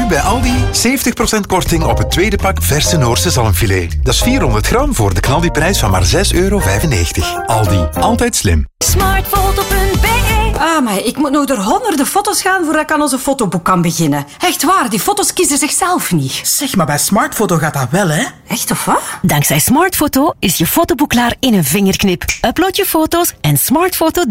bij Aldi 70% korting op het tweede pak verse Noorse zalmfilet. Dat is 400 gram voor de knaldiprijs van maar €6,95. Aldi, altijd slim. Smartfoto.be. Maar ik moet nog door honderden foto's gaan voordat ik aan onze fotoboek kan beginnen. Echt waar, die foto's kiezen zichzelf niet. Zeg, maar bij Smartfoto gaat dat wel, hè? Echt of wat? Dankzij Smartfoto is je fotoboek klaar in een vingerknip. Upload je foto's en Smartfoto